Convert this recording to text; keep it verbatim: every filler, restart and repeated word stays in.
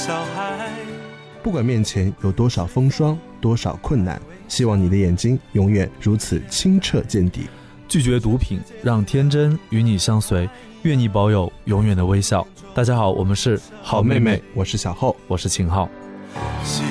小孩。 不管面前有多少风霜，多少困难，希望你的眼睛永远如此清澈见底。 拒绝毒品，让天真与你相随，愿你保有永远的微笑。大家好，我们是好妹妹，我是小厚， 我是秦昊。 希